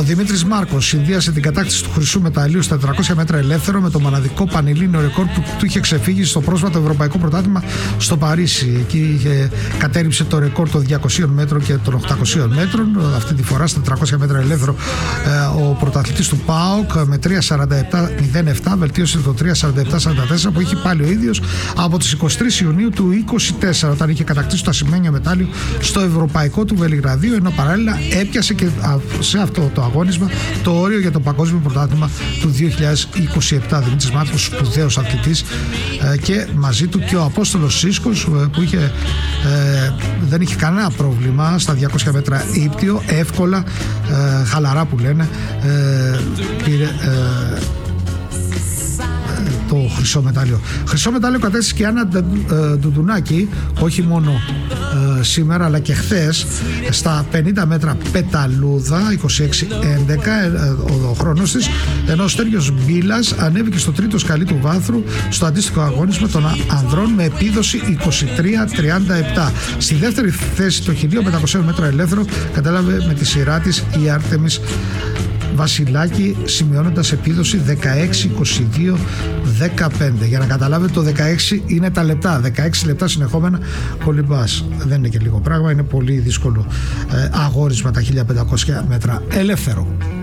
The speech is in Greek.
Ο Δημήτρης Μάρκος συνδύασε την κατάκτηση του χρυσού μεταλλίου στα 400 μέτρα ελεύθερο με το μοναδικό πανελλήνιο ρεκόρ που του είχε ξεφύγει στο πρόσφατο ευρωπαϊκό πρωτάθλημα στο Παρίσι. Εκεί κατέριψε το ρεκόρ των 200 μέτρων και των 800 μέτρων. Αυτή τη φορά στα 400 μέτρα ελεύθερο ο πρωταθλητής του ΠΑΟΚ με 3.47.07 βελτίωσε το 3.47.44 που είχε πάλι ο ίδιος από τις 23 Ιουνίου του 2024, όταν είχε κατακτήσει το ασημένιο μετάλλιο στο ευρωπαϊκό του Βελιγραδίου, ενώ παράλληλα έπιασε και σε αυτό το αγώνισμα το όριο για το παγκόσμιο πρωτάθλημα του 2027. Δημήτρης Μάρκος, σπουδαίος αθλητής, και μαζί του και ο Απόστολος Σίσκος που δεν είχε κανένα πρόβλημα στα 200 μέτρα ύπτιο, εύκολα, χαλαρά που λένε, πήρε το χρυσό μετάλλιο. Χρυσό μετάλλιο κατέστησε και η Άννα Ντουντουνάκη, όχι μόνο σήμερα αλλά και χθες, στα 50 μέτρα πεταλούδα, 26-11 ο χρόνος της, ενώ ο Στέργιος Μπίλας ανέβηκε στο τρίτο σκαλί του βάθρου στο αντίστοιχο αγώνισμα των ανδρών με επίδοση 23-37. Στη δεύτερη θέση το 1500 μέτρα ελεύθερο κατέλαβε με τη σειρά της η Άρτεμις Βασιλάκη, σημειώνοντας επίδοση 16-22-15. Για να καταλάβετε, το 16 είναι τα λεπτά, 16 λεπτά συνεχόμενα κολυμπάς. Δεν είναι και λίγο πράγμα, είναι πολύ δύσκολο αγώρισμα τα 1500 μέτρα ελεύθερο.